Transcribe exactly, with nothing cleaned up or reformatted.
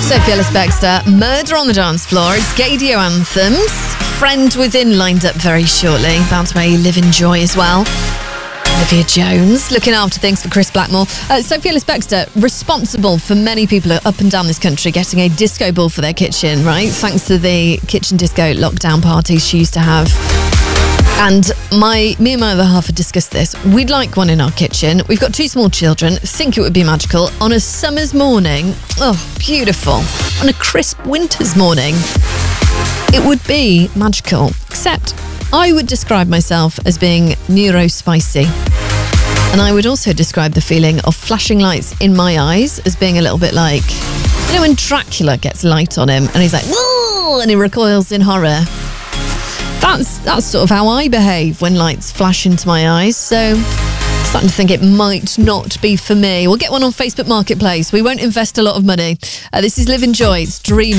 Sophie Ellis-Bextor, Murder on the Dance Floor. It's Gaydio Anthems. Friend Within lined up very shortly. That's where you live in joy as well. Olivia Jones looking after things for Chris Blackmore. Uh, Sophie Ellis-Bextor, responsible for many people up and down this country getting a disco ball for their kitchen, right? Thanks to the kitchen disco lockdown parties she used to have. And my, me and my other half had discussed this. We'd like one in our kitchen. We've got two small children. Think it would be magical. On a summer's morning, oh, beautiful. On a crisp winter's morning, it would be magical. Except I would describe myself as being neuro-spicy. And I would also describe the feeling of flashing lights in my eyes as being a little bit like, you know, when Dracula gets light on him and he's like, whoa, and he recoils in horror. That's that's sort of how I behave when lights flash into my eyes. So I'm starting to think it might not be for me. We'll get one on Facebook Marketplace. We won't invest a lot of money. Uh, this is Live in Joy. It's Dream.